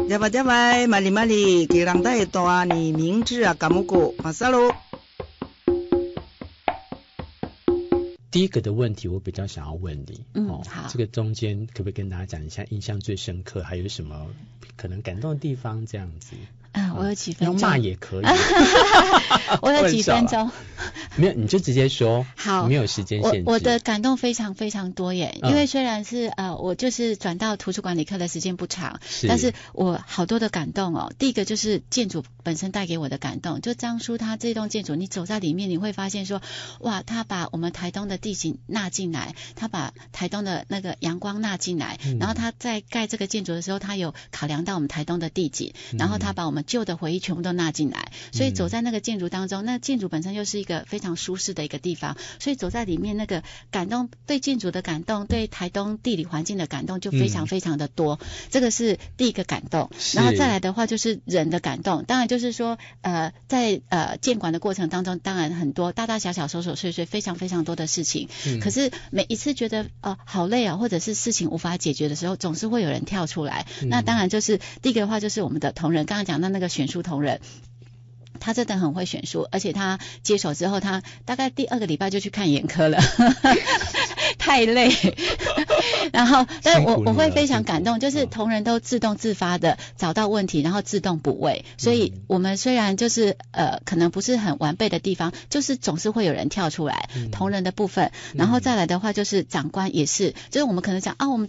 加巴加巴，玛丽玛丽，给人带大你名字啊，嘎木古马萨罗。 第一个的问题我比较想要问你， 好， 这个中间可不可以跟大家讲一下印象最深刻，还有什么可能感动的地方这样子？ 我有几分钟， 用骂也可以。 我有几分钟， 没有你就直接说。 好， 没有时间限制。 我的感动非常非常多耶，因为虽然是我就是转到图书馆理科的时间不长，但是我好多的感动哦。第一个就是建筑本身带给我的感动，就张叔他这栋建筑，你走在里面你会发现说，哇，他把我们台东的地形纳进来，他把台东的那个阳光纳进来，然后他在盖这个建筑的时候，他有考量到我们台东的地景，然后他把我们旧的回忆全部都纳进来，所以走在那个建筑当中，那建筑本身又是一个非常舒适的一个地方，所以走在里面那个感动，对建筑的感动，对台东地理环境的感动就非常非常的多，这个是第一个感动。然后再来的话就是人的感动，当然就是说在建馆的过程当中，当然很多大大小小琐琐碎碎非常非常多的事情，可是每一次觉得好累啊，或者是事情无法解决的时候，总是会有人跳出来。那当然就是第一个的话就是我们的同仁，刚刚讲到那个选书同仁，他真的很会选书，而且他接手之后，他大概第2个礼拜就去看眼科了，太累。然后，但我会非常感动，就是同仁都自动自发的找到问题，然后自动补位。所以我们虽然就是可能不是很完备的地方，就是总是会有人跳出来，同仁的部分。然后再来的话就是长官也是，就是我们可能讲我们